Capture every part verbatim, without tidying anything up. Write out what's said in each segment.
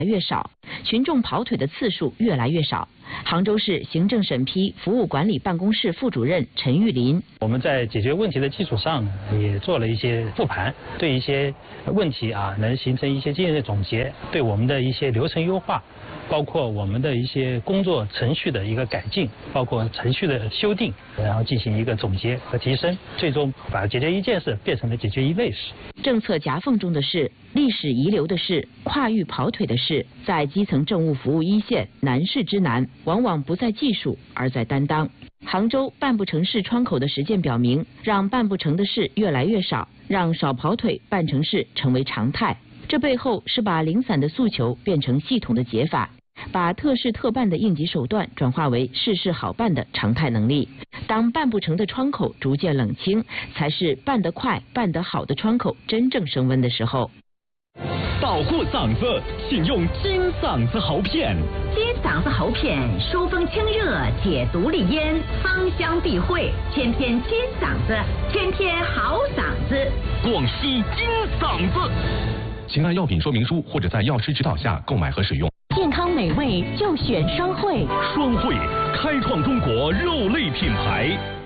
越少，群众跑腿的次数越来越少。杭州市行政审批服务管理办公室副主任陈玉林： 我们在解决问题的基础上，也做了一些复盘，对一些问题啊，能形成一些经验的总结，对我们的一些流程优化，包括我们的一些工作程序的一个改进，包括程序的修订，然后进行一个总结和提升，最终把解决一件事变成了解决一类事。 政策夹缝中的事，历史遗留的事，跨域跑腿的事，在基层政务服务一线，难事之难，往往不在技术，而在担当。杭州办不成事窗口的实践表明，让办不成的事越来越少，让少跑腿办成事成为常态。这背后是把零散的诉求变成系统的解法，把特事特办的应急手段转化为事事好办的常态能力。当办不成的窗口逐渐冷清，才是办得快、办得好的窗口真正升温的时候。 保护嗓子，请用金嗓子喉片。 金嗓子喉片疏风清热，解毒利咽，芳香避秽，天天金嗓子，天天好嗓子。 广西金嗓子。请按药品说明书或者在药师指导下购买和使用。 健康美味就选双汇。 双汇开创中国肉类品牌。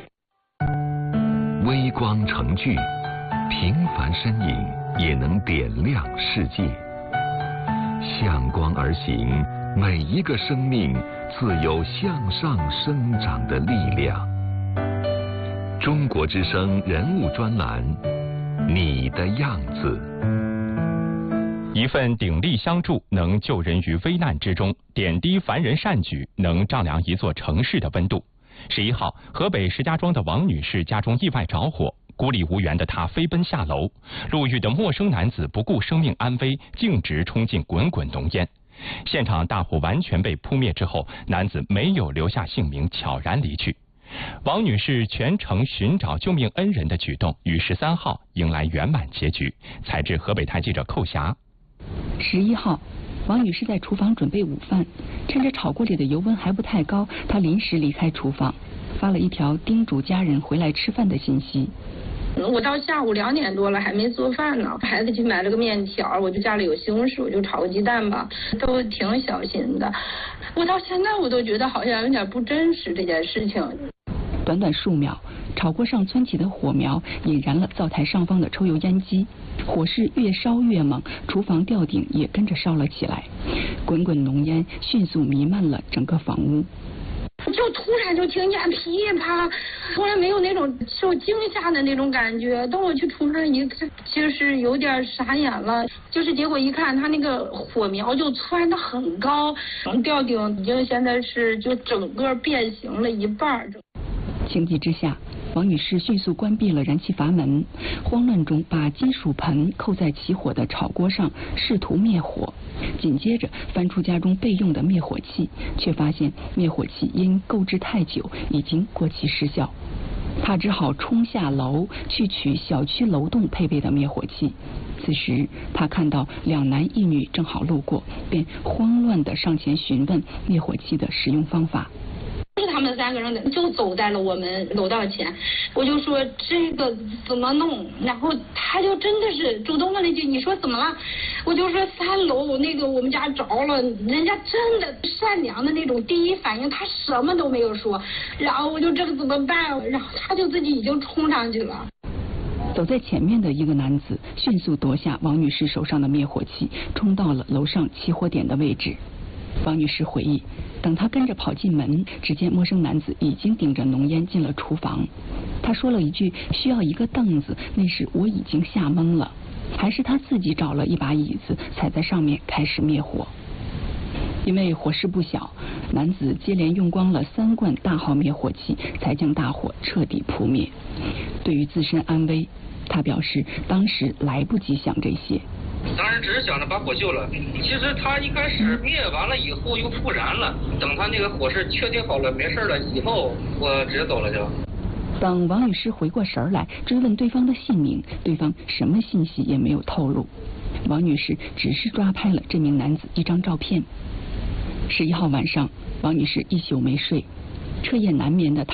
微光成炬，平凡身影也能点亮世界。向光而行，每一个生命自有向上生长的力量。中国之声人物专栏，你的样子。 一份鼎力相助，能救人于危难之中；点滴凡人善举，能丈量一座城市的温度。十一号，河北石家庄的王女士家中意外着火，孤立无援的她飞奔下楼，路遇的陌生男子不顾生命安危，径直冲进滚滚浓烟。现场大火完全被扑灭之后，男子没有留下姓名，悄然离去。王女士全程寻找救命恩人的举动，于十三号迎来圆满结局。采自河北台记者寇霞。 十一号，王女士在厨房准备午饭，趁着炒锅里的油温还不太高，她临时离开厨房，发了一条叮嘱家人回来吃饭的信息。 我到下午两点多了还没做饭呢，孩子去买了个面条，我就家里有西红柿，我就炒个鸡蛋吧，都挺小心的。我到现在我都觉得好像有点不真实这件事情。 短短数秒，炒锅上蹿起的火苗引燃了灶台上方的抽油烟机，火势越烧越猛，厨房吊顶也跟着烧了起来，滚滚浓烟迅速弥漫了整个房屋。 就突然就听见噼啪，突然没有那种受惊吓的那种感觉。等我去厨房一看，就是有点傻眼了。就是结果一看，它那个火苗就窜得很高，吊顶已经现在是就整个变形了一半。 情急之下，王女士迅速关闭了燃气阀门，慌乱中把金属盆扣在起火的炒锅上，试图灭火。紧接着翻出家中备用的灭火器，却发现灭火器因购置太久已经过期失效。她只好冲下楼去取小区楼栋配备的灭火器。此时她看到两男一女正好路过，便慌乱地上前询问灭火器的使用方法。 他们三个人就走在了我们楼道前，我就说这个怎么弄，然后他就真的是主动问了一句，你说怎么了？我就说三楼那个我们家着了，人家真的善良的那种第一反应，他什么都没有说，然后我就这个怎么办？然后他就自己已经冲上去了。 走在前面的一个男子迅速夺下王女士手上的灭火器，冲到了楼上起火点的位置。王女士回忆，等她跟着跑进门，只见陌生男子已经顶着浓烟进了厨房。她说了一句需要一个凳子，那时我已经吓懵了。还是她自己找了一把椅子，踩在上面开始灭火。因为火势不小，男子接连用光了三罐大号灭火器，才将大火彻底扑灭。对于自身安危，他表示当时来不及想这些。 当时只是想着把火救了，其实他一开始灭完了以后又复燃了，等他那个火势确定好了没事了以后，我直接走了就。 等王女士回过神来追问对方的姓名，对方什么信息也没有透露。王女士只是抓拍了这名男子一张照片。十一号晚上，王女士一宿没睡，彻夜难眠的她